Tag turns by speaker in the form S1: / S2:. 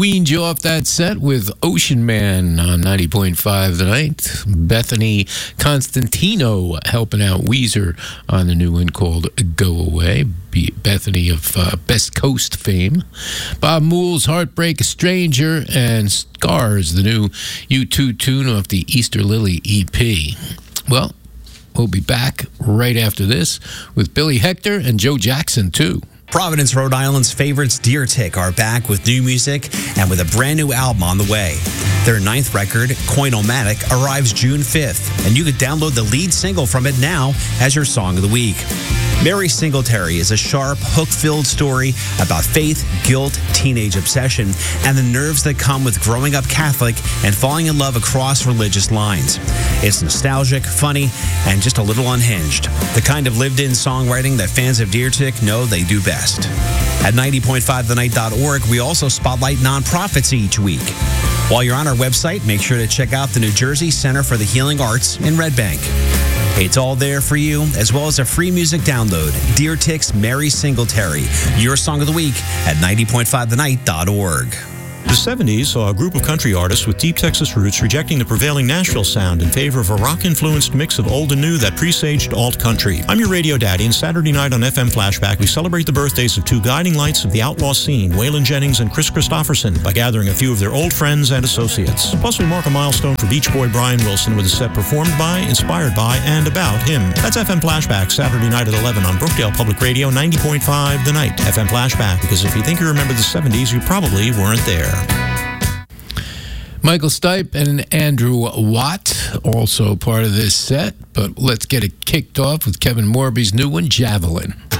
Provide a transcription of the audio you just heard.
S1: weaned you off that set with Ocean Man on 90.5 tonight. Bethany Constantino helping out Weezer on the new one called Go Away. Bethany of Best Coast fame. Bob Moole's Heartbreak, A Stranger, and Scars, the new U2 tune off the Easter Lily EP. Well, we'll be back right after this with Billy Hector and Joe Jackson, too.
S2: Providence, Rhode Island's favorites, Deer Tick, are back with new music and with a brand new album on the way. Their 9th record, Coinomatic, arrives June 5th, and you can download the lead single from it now as your song of the week. Mary Singletary is a sharp, hook-filled story about faith, guilt, teenage obsession, and the nerves that come with growing up Catholic and falling in love across religious lines. It's nostalgic, funny, and just a little unhinged. The kind of lived-in songwriting that fans of Deer Tick know they do best. At 90.5thenight.org, we also spotlight nonprofits each week. While you're on our website, make sure to check out the New Jersey Center for the Healing Arts in Red Bank. It's all there for you, as well as a free music download. Deer Tick's Mary Singletary, your song of the week at 90.5thenight.org.
S3: The 70s saw a group of country artists with deep Texas roots rejecting the prevailing Nashville sound in favor of a rock-influenced mix of old and new that presaged alt-country. I'm your radio daddy, and Saturday night on FM Flashback, we celebrate the birthdays of two guiding lights of the outlaw scene, Waylon Jennings and Chris Christopherson, by gathering a few of their old friends and associates. Plus, we mark a milestone for Beach Boy Brian Wilson with a set performed by, inspired by, and about him. That's FM Flashback, Saturday night at 11 on Brookdale Public Radio, 90.5 The Night. FM Flashback, because if you think you remember the 70s, you probably weren't there.
S1: Michael Stipe and Andrew Watt, also part of this set, but let's get it kicked off with Kevin Morby's new one, Javelin.